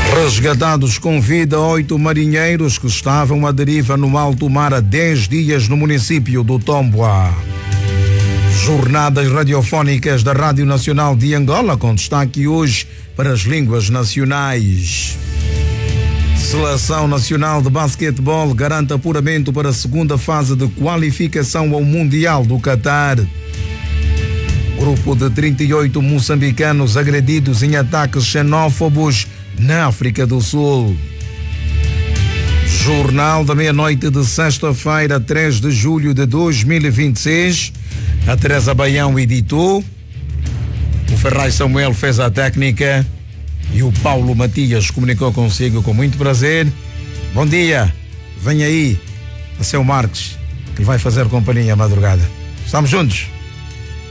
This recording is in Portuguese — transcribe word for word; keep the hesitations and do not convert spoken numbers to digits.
Resgatados com vida oito marinheiros que estavam à deriva no alto mar há dez dias no município do Tomboa. Jornadas radiofónicas da Rádio Nacional de Angola com destaque hoje para as línguas nacionais. Seleção Nacional de Basquetebol garante apuramento para a segunda fase de qualificação ao Mundial do Catar. Grupo de trinta e oito moçambicanos agredidos em ataques xenófobos na África do Sul. Jornal da meia-noite de sexta-feira, três de julho de dois mil e vinte e seis. A Teresa Baião editou. O Ferraz Samuel fez a técnica. E o Paulo Matias comunicou consigo com muito prazer. Bom dia. Vem aí a seu Marques, que vai fazer companhia à madrugada. Estamos juntos.